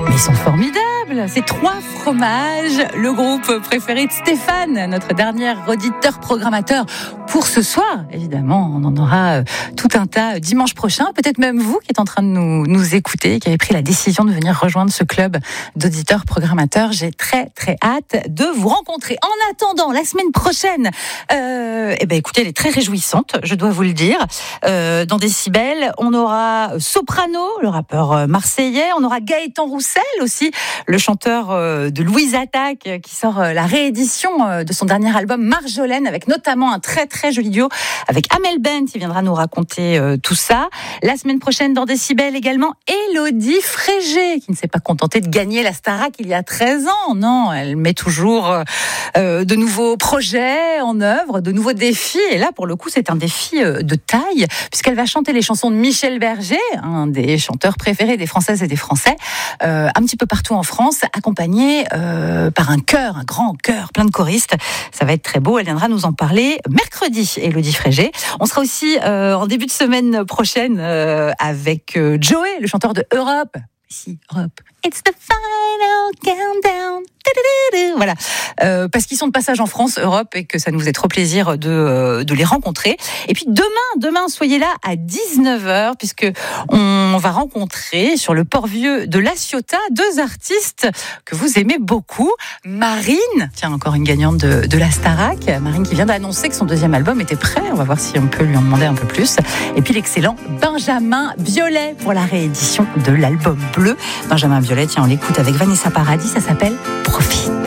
Mais ils sont formidables, ces 3 fromages, le groupe préféré de Stéphane, notre dernier auditeur-programmateur pour ce soir. Évidemment, on en aura tout un tas dimanche prochain, peut-être même vous qui êtes en train de nous écouter, qui avez pris la décision de venir rejoindre ce club d'auditeurs-programmateurs. J'ai très très hâte de vous rencontrer. En attendant, la semaine prochaine, écoutez, elle est très réjouissante, je dois vous le dire. Dans Décibel, on aura Soprano, le rappeur marseillais, on aura Gaëtan Roussel aussi, le chanteur de Louise Attaque, qui sort la réédition de son dernier album Marjolaine, avec notamment un très très joli duo avec Amel Bent, qui viendra nous raconter tout ça. La semaine prochaine dans Décibel également, Élodie Frégé, qui ne s'est pas contentée de gagner la Starac il y a 13 ans. Non, elle met toujours de nouveaux projets en œuvre, de nouveaux défis. Et là, pour le coup, c'est un défi de taille, puisqu'elle va chanter les chansons de Michel Berger, un des chanteurs préférés des Françaises et des Français, un petit peu partout en France, accompagnée par un chœur, un grand chœur, plein de choristes. Ça va être très beau. Elle viendra nous en parler mercredi, Élodie Frégé. On sera aussi en début de semaine prochaine avec Joey, le chanteur de Europe. Ici, Europe. It's the final countdown. Voilà, parce qu'ils sont de passage en France, Europe, et que ça nous faisait trop plaisir de les rencontrer. Et puis demain, soyez là à 19h, puisque on va rencontrer sur le Port-Vieux de La Ciotat 2 artistes que vous aimez beaucoup. Marine, tiens, encore une gagnante de la Starac. Marine qui vient d'annoncer que son 2e album était prêt. On va voir si on peut lui en demander un peu plus. Et puis l'excellent Benjamin Biolay pour la réédition de l'album Bleu. Benjamin Biolay, tiens, on l'écoute avec Vanessa Paradis, ça s'appelle Profite.